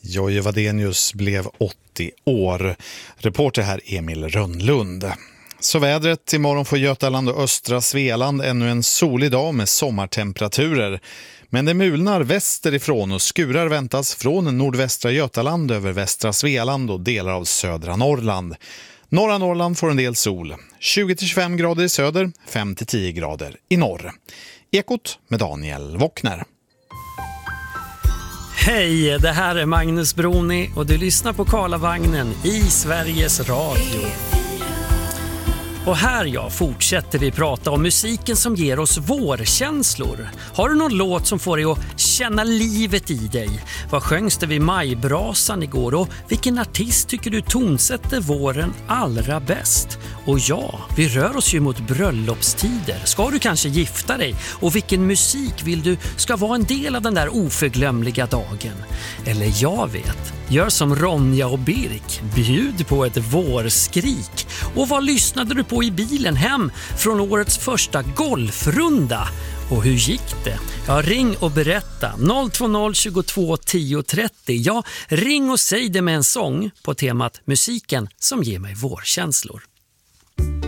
Jojje Wadenius blev 80 år. Reporter här Emil Rönnlund. Så vädret, imorgon får Götaland och östra Svealand ännu en solig dag med sommartemperaturer. Men det mulnar västerifrån och skurar väntas från nordvästra Götaland över västra Svealand och delar av södra Norrland. Norra Norrland får en del sol. 20-25 grader i söder, 5-10 grader i norr. Ekot med Daniel Wockner. Hej, det här är Magnus Broni och du lyssnar på Karlavagnen i Sveriges Radio. Och här fortsätter vi prata om musiken som ger oss vårkänslor. Har du någon låt som får dig att känna livet i dig? Vad sjöngs det vid majbrasan igår? Och vilken artist tycker du tonsätter våren allra bäst? Och vi rör oss ju mot bröllopstider. Ska du kanske gifta dig? Och vilken musik vill du ska vara en del av den där oförglömliga dagen? Eller jag vet, gör som Ronja och Birk. Bjud på ett vårskrik. Och vad lyssnade du på i bilen hem från årets första golfrunda? Och hur gick det? Ja, ring och berätta. 020 22 10 30. Ja, ring och säg det med en sång på temat musiken som ger mig vårkänslor.